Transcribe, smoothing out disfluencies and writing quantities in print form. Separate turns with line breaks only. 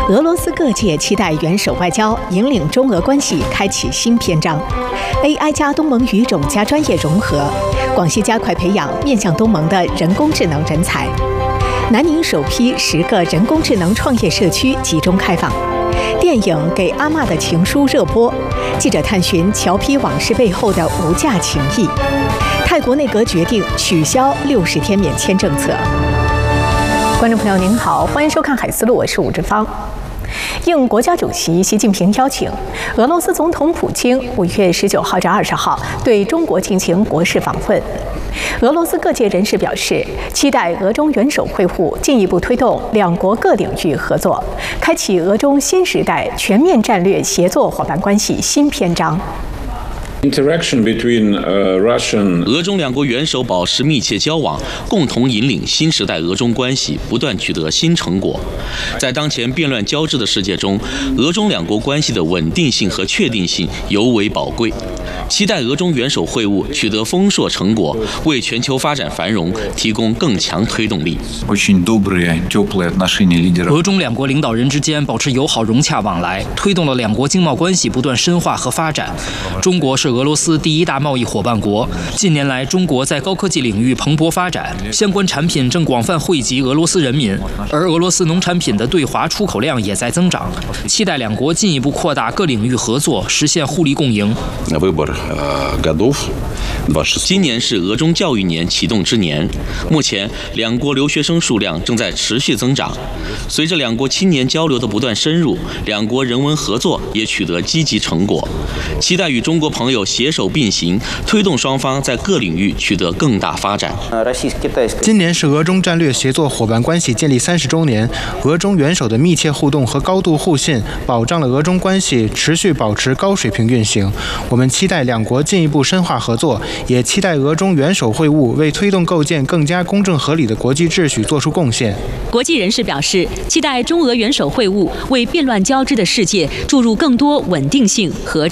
俄罗斯各界期待元首外交引领中俄关系开启新篇章。AI 加东盟语种加专业融合，广西加快培养面向东盟的人工智能人才。南宁首批10个人工智能创业社区集中开放。电影《给阿嬷的情书》热播，记者探寻侨批往事背后的无价情谊。泰国内阁决定取消60天免签政策。观众朋友您好，欢迎收看《海思路》，我是武志芳。应国家主席习近平邀请，俄罗斯总统普京5月19号至20号对中国进行国事访问。俄罗斯各界人士表示，期待俄中元首会晤进一步推动两国各领域合作，开启俄中新时代全面战略协作伙伴关系新篇章。
俄中两国元首保持密切交往，共同引领新时代俄中关系不断取得新成果。在当前变乱交织的世界中，俄中两国关系的稳定性和确定性尤为宝贵。期待俄中元首会晤取得丰硕成果，为全球发展繁荣提供更强推动力。
俄中两国领导人之间保持友好融洽往来，推动了两国经贸关系不断深化和发展。中国是俄罗斯第1大贸易伙伴国，近年来中国在高科技领域蓬勃发展，相关产品正广泛惠及俄罗斯人民，而俄罗斯农产品的对华出口量也在增长。期待两国进一步扩大各领域合作，实现互利共赢。
今年是俄中教育年启动之年，目前两国留学生数量正在持续增长。随着两国青年交流的不断深入，两国人文合作也取得积极成果。期待与中国朋友携手并行，推动双方在各领域取得更大发展。
今年是俄中战略协作伙伴关系建立30周年，俄中元首的密切互动和高度互信，保障了俄中关系持续保持高水平运行。我们期待两国进一步深化合作，也期待俄中元首会晤为推动构建更加公正合理的国际秩序做出贡献。
国际人士表示，期待中俄元首会晤为变乱交织的世界注入更多稳定性和